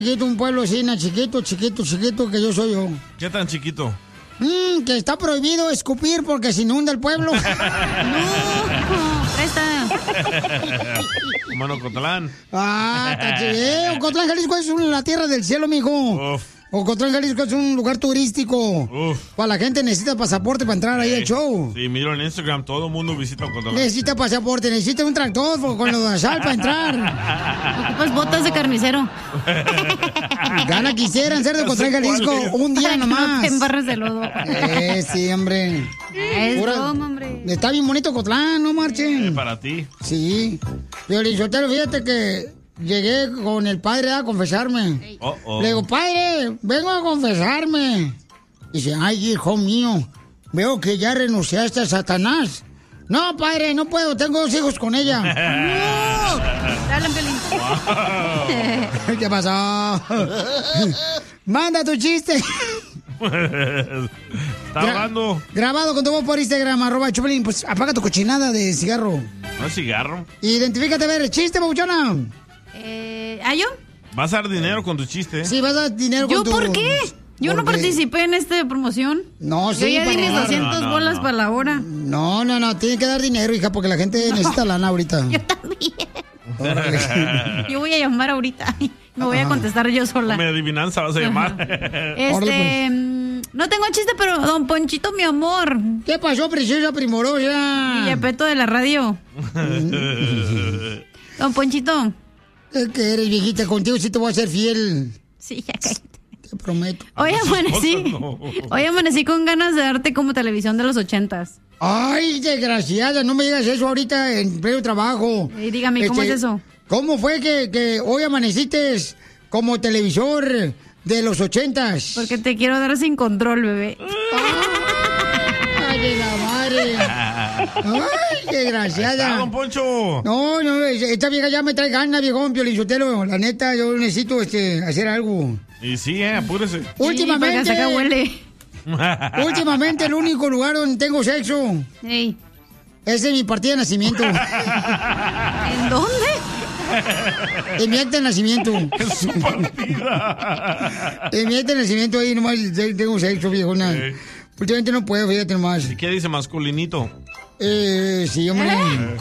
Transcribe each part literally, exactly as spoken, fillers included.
Chiquito, un pueblo así, chiquito, chiquito, chiquito, que yo soy yo. ¿Qué tan chiquito? Mmm, que está prohibido escupir porque se inunda el pueblo. No, presta. Como Ocotlán. Ah, está chido. Ocotlán, Jalisco es un- la tierra del cielo, mijo. Uf. Ocotlán, Jalisco es un lugar turístico. Uf. Para la gente necesita pasaporte para entrar ahí al show. Sí, miro en Instagram, todo el mundo visita Ocotlán. Necesita pasaporte, necesita un tractor con lo de sal para entrar. Ocupas botas de carnicero. Gana quisieran ser de Ocotlán, Jalisco un día Para que no nomás. te embarres de lodo. Eh, sí, hombre. Es Pura- broma, hombre. Está bien bonito Ocotlán, ¿no, marchen? Eh, para ti. Sí. Piolín Sotelo, fíjate que llegué con el padre a confesarme. Oh, oh. Le digo, padre, vengo a confesarme. Dice, ay, hijo mío, veo que ya renunciaste a Satanás. No, padre, no puedo, tengo dos hijos con ella. ¡No! Dale, Pelín. ¿Qué pasó? Manda tu chiste. Está Gra- hablando. Grabado con tu voz por Instagram, arroba Choplin. Pues apaga tu cochinada de cigarro. ¿No es cigarro? Identifícate, a ver, chiste, babuchona. Eh, ¿Ah, yo? Vas a dar dinero con tu chiste. Sí, vas a dar dinero ¿Yo con tu... por qué? Yo no ¿Por qué? participé en esta promoción. No, sí, Yo ya di para mis ganar. doscientas No, no, bolas no. para la hora. No, no, no, tiene que dar dinero, hija, porque la gente necesita lana ahorita. Yo también. Órale. Yo voy a llamar ahorita. Me voy a contestar yo sola. Mi adivinanza vas a llamar. Este, Órale, mm, no tengo chiste, pero don Ponchito, mi amor. ¿Qué pasó, preciosa primorosa? Y Yepeto de la radio. Don Ponchito. Es que eres viejita, contigo sí te voy a ser fiel, Sí, ya cállate. te prometo. Hoy amanecí. cosas no. Hoy amanecí con ganas de darte como televisión de los ochentas. Ay, desgraciada, no me digas eso ahorita en pleno trabajo. Y dígame, ¿cómo Este, es eso? ¿Cómo fue que, que hoy amaneciste como televisor de los ochentas? Porque te quiero dar sin control, bebé. Ay, de la madre. Ay, Ah, desgraciada. don Poncho. No, no, esta vieja ya me trae ganas, viejón, Piolinsotelo. La neta, yo necesito este, hacer algo. Y sí, eh, apúrese. Últimamente, Sí, porque acá huele. últimamente el único lugar donde tengo sexo Ey, es en mi partida de nacimiento. ¿en dónde? En mi acta de nacimiento. Es su partida. En mi acta de nacimiento ahí nomás tengo sexo, viejona. Sí. Últimamente no puedo, fíjate nomás. ¿Y qué dice masculinito? Eh, sí, hombre.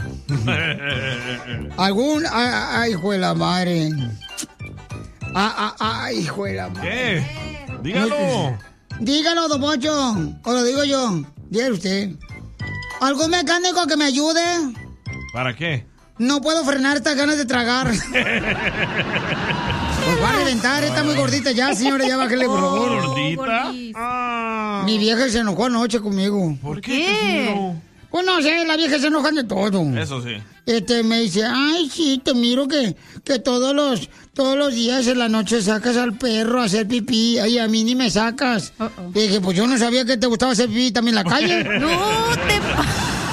Algún... Ay, ay, hijo de la madre. Ah, ah, ay, hijo de la madre. ¿Qué? Dígalo. Dígalo, don Poncho. O lo digo yo. Dígalo usted. ¿Algún mecánico que me ayude? ¿Para qué? No puedo frenar estas ganas de tragar. Pues va a reventar, está muy gordita ya, señora, ya bájale, por favor. ¿Gordita? gordis. Ah. Mi vieja se enojó anoche conmigo. ¿Por qué? qué? Casimiro? Pues no sé, la vieja se enoja de todo. Eso sí. Este, me dice, ay, sí, te miro que, que todos los, todos los días en la noche sacas al perro a hacer pipí. Ay, a mí ni me sacas. Uh-oh. Y dije, pues yo no sabía que te gustaba hacer pipí también en la calle. No te pa-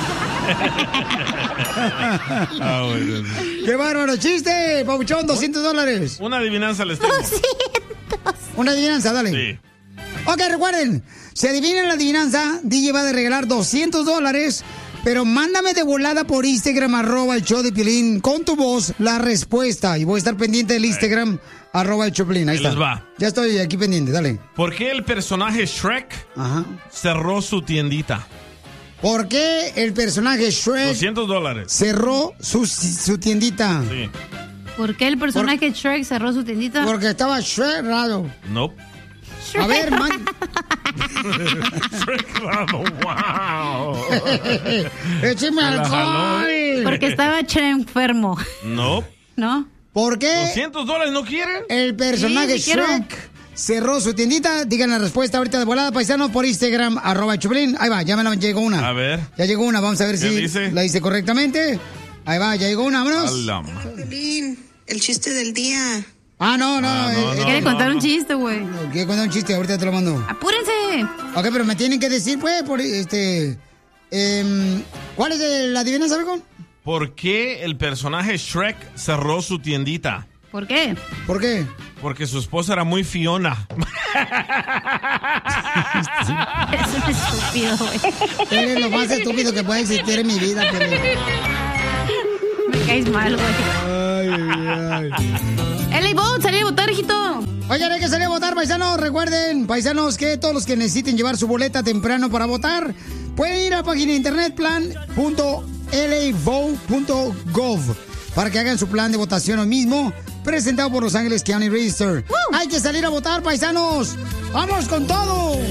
Ah, bueno. ¡Qué bárbaro! ¡Chiste! Pabuchón, doscientos dólares. Una adivinanza les tengo. Una adivinanza, dale. Sí. Ok, recuerden, si adivinan la adivinanza, D J va a regalar doscientos dólares, pero mándame de volada por Instagram, arroba el show de Piolín, con tu voz, la respuesta. Y voy a estar pendiente del Instagram, arroba el Choplin. Ahí Ahí está. les va. Ya estoy aquí pendiente, dale. ¿Por qué el personaje Shrek Ajá. cerró su tiendita? ¿Por qué el personaje Shrek doscientos dólares. cerró su, su tiendita? Sí. ¿Por qué el personaje Shrek cerró su tiendita? Porque estaba Shrek raro. Nope. A ver, man. Shrek raro, wow. Écheme la jaló. alcohol. Porque estaba Shrek enfermo, Nope. ¿no? ¿Por qué ¿doscientos dólares no quieren? el personaje Sí, sí quiero. Shrek cerró su tiendita? Digan la respuesta ahorita de volada, paisano, por Instagram, arroba el Choplin. Ahí va, ya me la llegó una. A ver. Ya llegó una, vamos a ver ¿Qué si dice? la hice correctamente. Ahí va, ya llegó una, vámonos. Ala. Piolín, el chiste del día. Ah, no, no. Ah, no, eh, no. eh, Quiere contar un chiste, güey. Quiero contar un chiste, ahorita te lo mando. ¡Apúrense! Ok, pero me tienen que decir, pues, por este... em, ¿cuál es el- la adivinanza, amigo? ¿Por qué el personaje Shrek cerró su tiendita? ¿Por qué? ¿Por qué? Porque su esposa era muy Fiona. Eres un estúpido, güey. Eres lo más estúpido que puede existir en mi vida, pero... Me caes mal, güey. Ay, ay, ay. L A Vote, salí a votar, hijito. Oigan, hay que salir a votar, paisanos. Recuerden, paisanos, que todos los que necesiten llevar su boleta temprano para votar, pueden ir a la página de internet plan punto l a vote punto gov para que hagan su plan de votación hoy mismo, presentado por Los Ángeles County Register. ¡Woo! Hay que salir a votar, paisanos. ¡Vamos con todo!